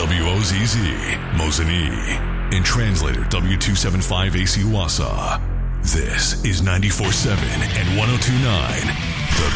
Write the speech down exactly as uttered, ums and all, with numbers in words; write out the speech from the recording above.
W O Z Z, Mosinee, and translator W two seventy-five A C Wassa. This is ninety-four point seven and one oh two point nine, The